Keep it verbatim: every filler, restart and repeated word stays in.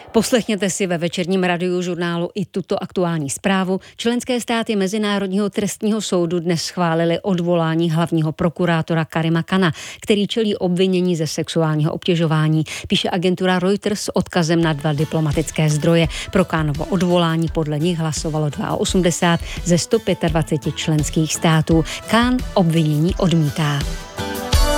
Poslechněte si ve večerním radiožurnálu i tuto aktuální zprávu. Členské státy Mezinárodního trestního soudu dnes schválili odvolání hlavního prokurátora Karima Khana, který čelí obvinění ze sexuálního obtěžování. Píše agentura Reuters s odkazem na dva diplomatické zdroje. Pro Khanovo odvolání podle nich hlasovalo osmdesát dva ze sto dvacet pět členských států. Khan obvinění odmítá.